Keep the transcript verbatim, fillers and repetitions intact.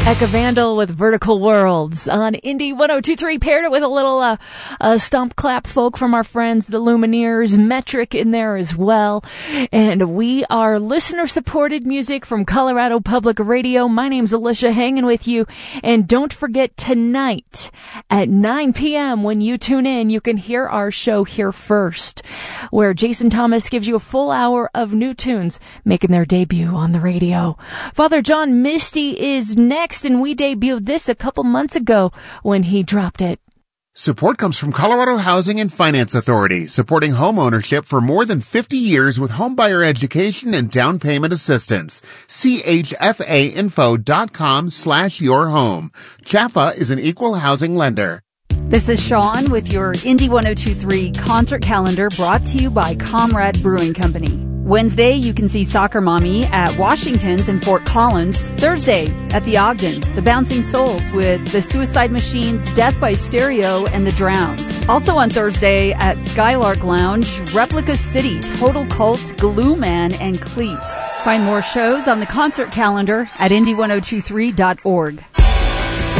Eka Vandal with Vertical Worlds on Indie one oh two point three. Paired it with a little uh, uh, stomp clap folk from our friends, the Lumineers, Metric in there as well. And we are listener-supported music from Colorado Public Radio. My name's Alicia, hanging with you. And don't forget, tonight at nine p.m. when you tune in, you can hear our show here first, where Jason Thomas gives you a full hour of new tunes making their debut on the radio. Father John Misty is next. And we debuted this a couple months ago when he dropped it. Support comes from Colorado Housing and Finance Authority, supporting home ownership for more than fifty years with homebuyer education and down payment assistance. C H F A info dot com slash your home. C H F A is an equal housing lender. This is Sean with your Indie one oh two point three concert calendar, brought to you by Comrade Brewing Company. Wednesday, you can see Soccer Mommy at Washington's in Fort Collins. Thursday, at the Ogden, the Bouncing Souls with the Suicide Machines, Death by Stereo, and the Drowns. Also on Thursday, at Skylark Lounge, Replica City, Total Cult, Glue Man, and Cleats. Find more shows on the concert calendar at indie one oh two three dot org.